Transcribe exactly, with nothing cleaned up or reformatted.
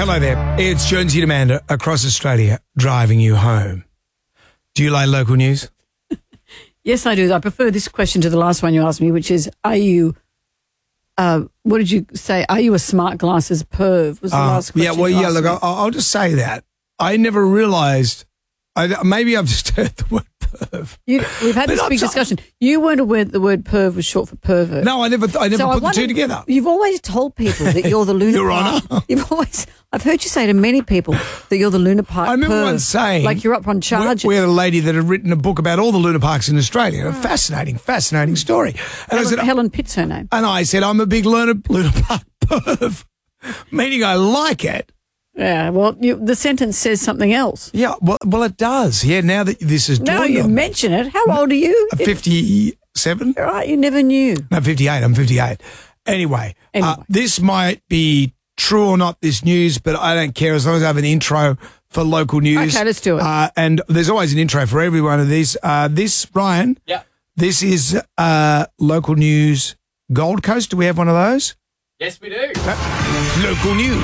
Hello there. It's Jonesy and Amanda across Australia driving you home. Do you like local news? Yes, I do. I prefer this question to the last one you asked me, which is, are you, uh, what did you say? Are you a smart glasses perv was the Uh, last question yeah, well, you yeah, asked look, me. I'll, I'll just say that. I never realised, I, maybe I've just heard the word perv. You, we've had But this I'm big so- discussion. You weren't aware that the word perv was short for pervert. No, I never I never So I put the two wondered- together. You've always told people that you're the Luna Your Park. Honour. You've always, I've heard you say to many people that you're the Luna Park I remember perv. once saying... Like you're up on charges. We, we had a lady that had written a book about all the Luna Parks in Australia. A fascinating, fascinating story. And I Helen, said, Helen Pitt's her name. and I said, I'm a big Luna, Luna Park perv, meaning I like it. Yeah, well, you, the sentence says something else. Yeah, well, well, it does. Yeah, now that this is Now dawned you on me. mention it. How old are you? fifty-seven? Right, you never knew. No, fifty-eight. I'm fifty-eight. Anyway, Anyway. Uh, this might be true or not, this news, but I don't care as long as I have an intro for local news. Okay, let's do it. Uh, and there's always an intro for every one of these. Uh, this, Ryan, Yeah. this is uh, local news Gold Coast. Do we have one of those? Yes, we do. Uh, local news